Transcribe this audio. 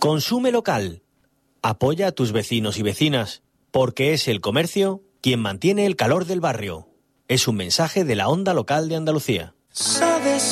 Consume local. Apoya a tus vecinos y vecinas, porque es el comercio quien mantiene el calor del barrio. Es un mensaje de la Onda Local de Andalucía. ¿Sabes